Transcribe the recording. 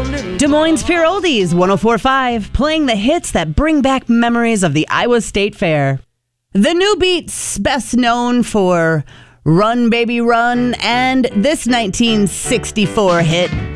Des Moines Pure Oldies 104.5, playing the hits that bring back memories of the Iowa State Fair. The New Beats, best known for Run Baby Run and this 1964 hit,